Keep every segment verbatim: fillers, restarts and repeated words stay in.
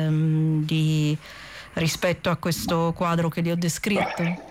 ehm, di, rispetto a questo quadro che li ho descritto?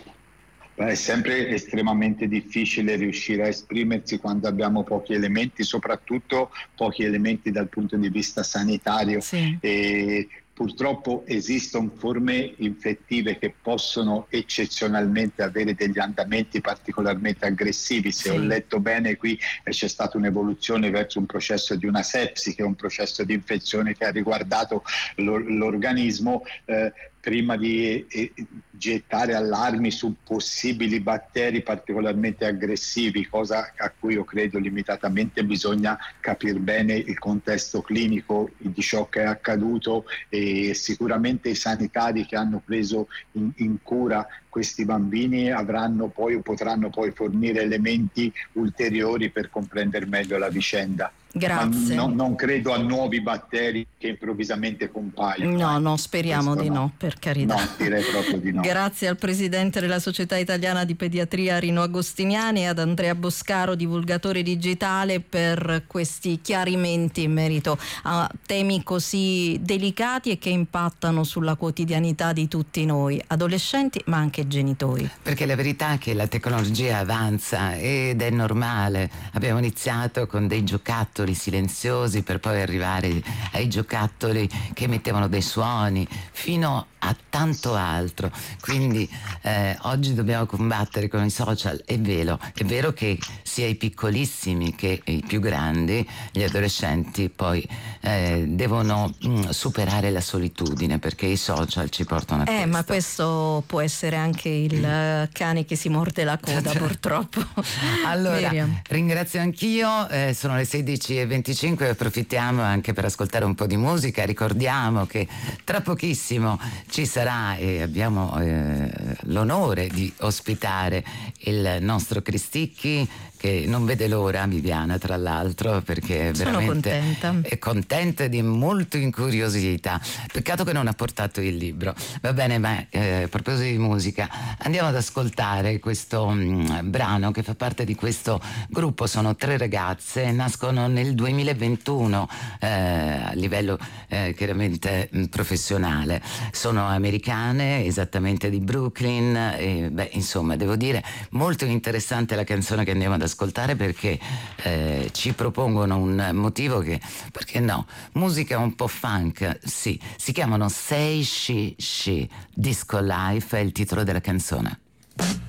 È sempre estremamente difficile riuscire a esprimersi quando abbiamo pochi elementi, soprattutto pochi elementi dal punto di vista sanitario. Sì. E purtroppo esistono forme infettive che possono eccezionalmente avere degli andamenti particolarmente aggressivi. Se Sì. ho letto bene, qui c'è stata un'evoluzione verso un processo di una sepsi, che è un processo di infezione che ha riguardato l'organismo. Eh, prima di eh, gettare allarmi su possibili batteri particolarmente aggressivi, cosa a cui io credo limitatamente, bisogna capire bene il contesto clinico di ciò che è accaduto, e sicuramente i sanitari che hanno preso in, in cura questi bambini avranno poi o potranno poi fornire elementi ulteriori per comprendere meglio la vicenda. Grazie. Ma no, non credo a nuovi batteri che improvvisamente compaiono. No, eh. no, speriamo Questo di no. no, per carità. No, direi proprio di no. Grazie al presidente della Società Italiana di Pediatria Rino Agostiniani e ad Andrea Boscaro, divulgatore digitale, per questi chiarimenti in merito a temi così delicati e che impattano sulla quotidianità di tutti noi, adolescenti ma anche genitori. Perché la verità è che la tecnologia avanza ed è normale. Abbiamo iniziato con dei giocattoli silenziosi per poi arrivare ai giocattoli che emettevano dei suoni, fino a tanto altro. Quindi eh, oggi dobbiamo combattere con i social. È vero, è vero che sia i piccolissimi che i più grandi, gli adolescenti, poi eh, devono mh, superare la solitudine, perché i social ci portano a eh, questo. Ma questo può essere anche il mm. cane che si morde la coda, purtroppo. Allora, Miriam. ringrazio anch'io, eh, sono le sedici e venticinque, approfittiamo anche per ascoltare un po' di musica. Ricordiamo che tra pochissimo ci sarà, e abbiamo eh, l'onore di ospitare il nostro Cristicchi, che non vede l'ora, Viviana, tra l'altro, perché sono veramente contenta. è contenta di molto incuriosità. Peccato che non ha portato il libro. Va bene, ma eh, a proposito di musica, andiamo ad ascoltare questo mh, brano che fa parte di questo gruppo. Sono tre ragazze, nascono nel duemilaventuno eh, a livello eh, chiaramente mh, professionale. Sono americane, esattamente di Brooklyn, e beh, insomma, devo dire molto interessante la canzone che andiamo ad ascoltare, perché eh, ci propongono un motivo che, perché no, musica un po' funk, sì, si chiamano Say She She, Disco Life è il titolo della canzone.